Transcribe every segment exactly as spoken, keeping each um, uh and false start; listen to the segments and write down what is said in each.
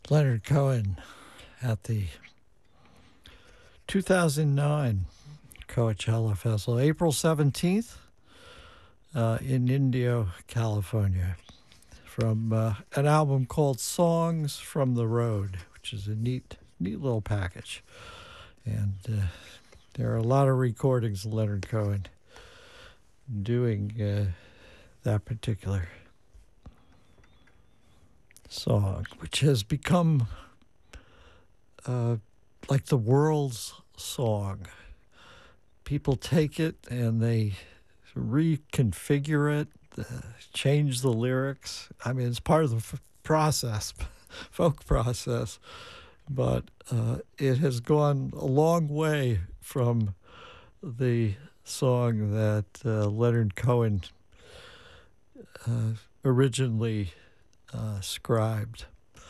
Leonard Cohen at the two thousand nine Coachella Festival, April seventeenth, uh, in Indio, California, from uh, an album called Songs from the Road, which is a neat, neat little package. And uh, there are a lot of recordings of Leonard Cohen doing uh, that particular song, which has become uh, like the world's song. People take it and they reconfigure it, uh, change the lyrics. I mean, it's part of the f- process, folk process, but uh, it has gone a long way from the song that uh, Leonard Cohen uh, originally uh, scribed.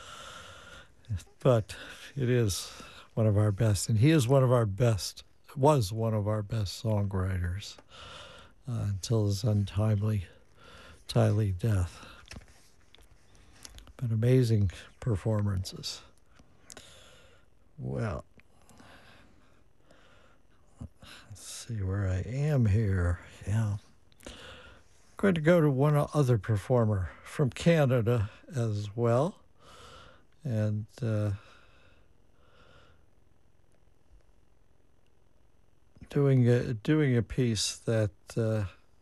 But it is one of our best, and he is one of our best, was one of our best songwriters uh, until his untimely, timely death. But amazing performances. Well, let's see where I am here. Yeah. I'm going to go to one other performer from Canada as well. And uh, doing a doing a piece that uh,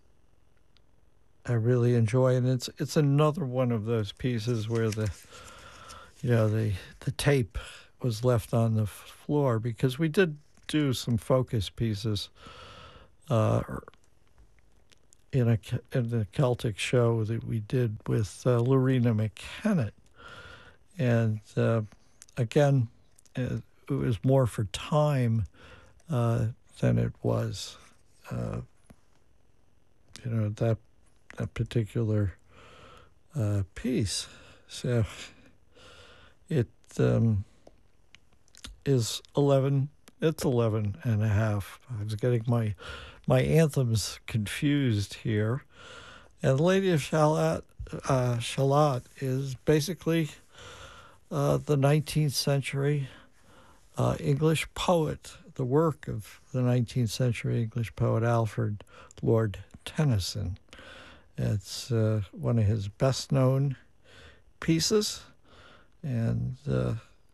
I really enjoy, and it's it's another one of those pieces where the you know the the tape was left on the floor, because we did do some focus pieces uh, in a in the Celtic show that we did with uh, Lorena McKennitt, and uh, again, it, it was more for time uh, than it was, uh, you know, that that particular uh, piece. So it um, is eleven. It's eleven and a half. I was getting my my anthems confused here. And the Lady of Shalott, uh, Shalott is basically uh, the nineteenth century uh, English poet, the work of the nineteenth century English poet Alfred Lord Tennyson. It's uh, one of his best-known pieces, and uh,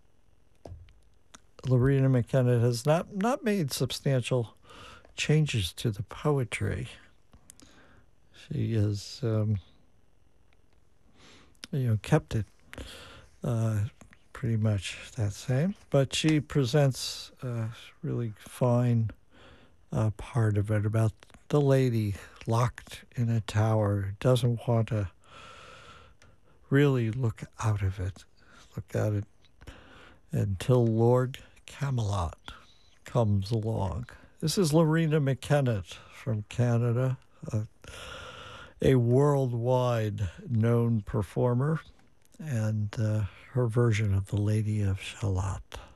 Lorena McKennitt has not, not made substantial changes to the poetry. She has, um, you know, kept it uh, pretty much that same, but she presents a really fine uh, part of it about the lady locked in a tower, doesn't want to really look out of it, look at it until Lord Camelot comes along. This is Lorena McKennitt from Canada, a, a worldwide known performer, and uh, her version of The Lady of Shalott.